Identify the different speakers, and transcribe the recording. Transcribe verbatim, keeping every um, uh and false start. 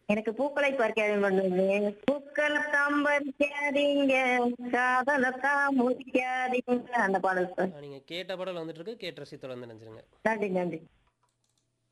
Speaker 1: எனக்கு பூக்களை பறிக்காதீங்க பண்ணுங்க. பூக்களைத்தான் பறிக்காதீங்க, காதலைத்தான் முடிக்காதீங்க. அந்த பாடல் சார்.
Speaker 2: அ நீங்க கேட்ட பாடல் வந்துட்டு இருக்கு. கேட்டு ரசித்து தொடர்ந்து இணைஞ்சிருங்க.
Speaker 1: நன்றி, நன்றி.